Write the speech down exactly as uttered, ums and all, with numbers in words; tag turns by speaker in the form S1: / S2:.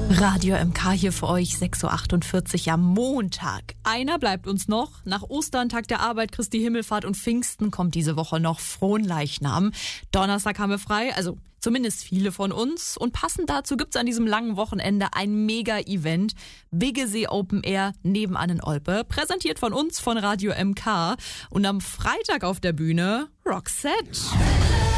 S1: Radio M K hier für euch, sechs Uhr achtundvierzig am Montag. Einer bleibt uns noch. Nach Ostern, Tag der Arbeit, Christi Himmelfahrt und Pfingsten kommt diese Woche noch Fronleichnam. Donnerstag haben wir frei, also zumindest viele von uns. Und passend dazu gibt's an diesem langen Wochenende ein Mega-Event. Biggesee Open Air nebenan in Olpe. Präsentiert von uns, von Radio M K. Und am Freitag auf der Bühne Roxette.